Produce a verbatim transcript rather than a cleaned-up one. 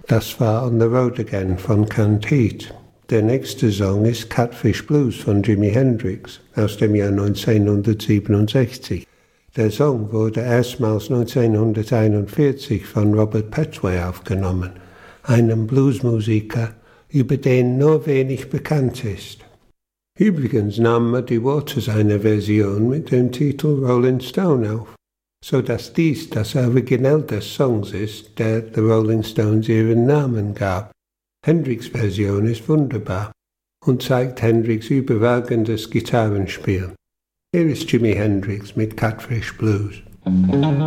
Das war On the Road Again von Canned Heat. Der nächste Song ist Catfish Blues von Jimi Hendrix aus dem Jahr neunzehnhundertsiebenundsechzig. Der Song wurde erstmals neunzehnhunderteinundvierzig von Robert Petway aufgenommen, einem Bluesmusiker, über den nur wenig bekannt ist. Übrigens nahm Muddy Waters eine Version mit dem Titel Rolling Stone auf, so dass dies das Original des Songs ist, der The Rolling Stones ihren Namen gab. Hendrix' Version ist wunderbar und zeigt Hendrix' überragendes Gitarrenspiel. Hier ist Jimi Hendrix mit Catfish Blues.